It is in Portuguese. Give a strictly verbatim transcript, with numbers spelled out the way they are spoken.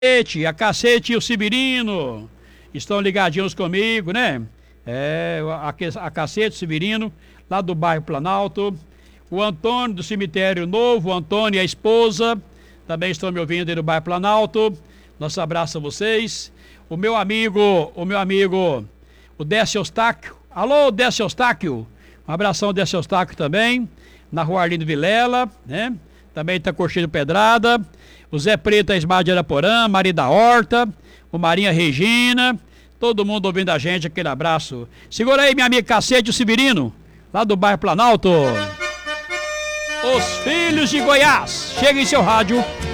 A Cacete e o Severino estão ligadinhos comigo, né? É, a, a Cacete e o Severino, lá do bairro Planalto. O Antônio do Cemitério Novo, o Antônio e a esposa, também estão me ouvindo aí do bairro Planalto. Nosso abraço a vocês. O meu amigo, o meu amigo, o Décio Eustáquio. Alô, Décio Eustáquio. Um abração, Décio Eustáquio também, na rua Arlindo Vilela, né? Também está curtindo Pedrada. O Zé Preto, a Esmar de Araporã, Maria da Horta, o Marinha Regina, todo mundo ouvindo a gente, aquele abraço. Segura aí, minha amiga Cacete e o Severino, lá do bairro Planalto. Os Filhos de Goiás, chega em seu rádio